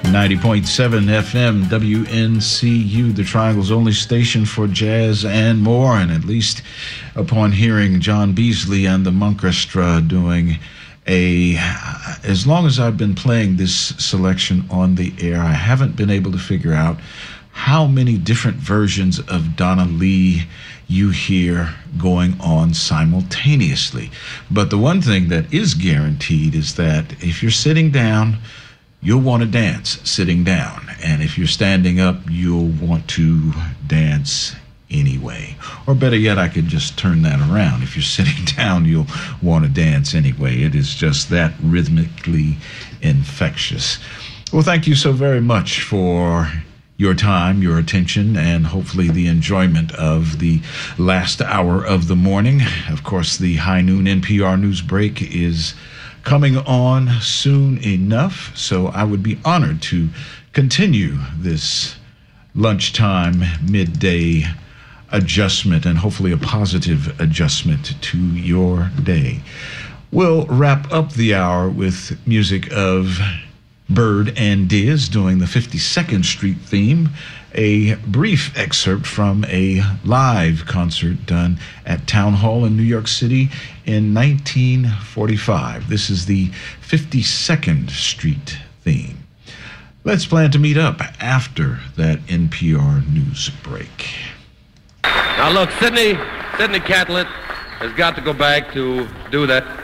90.7 FM WNCU, the Triangle's only station for jazz and more. And at least upon hearing John Beasley and the Monchestra doing as long as I've been playing this selection on the air, I haven't been able to figure out how many different versions of Donna Lee you hear going on simultaneously. But the one thing that is guaranteed is that if you're sitting down, you'll want to dance sitting down. And if you're standing up, you'll want to dance anyway. Or better yet, I could just turn that around. If you're sitting down, you'll want to dance anyway. It is just that rhythmically infectious. Well, thank you so very much for your time, your attention, and hopefully the enjoyment of the last hour of the morning. Of course, the High Noon NPR News Break is coming on soon enough, so I would be honored to continue this lunchtime, midday adjustment, and hopefully a positive adjustment to your day. We'll wrap up the hour with music of Bird and Diz doing the 52nd Street theme, a brief excerpt from a live concert done at Town Hall in New York City in 1945. This is the 52nd Street theme. Let's plan to meet up after that NPR news break. Now look, Sidney Catlett has got to go back to do that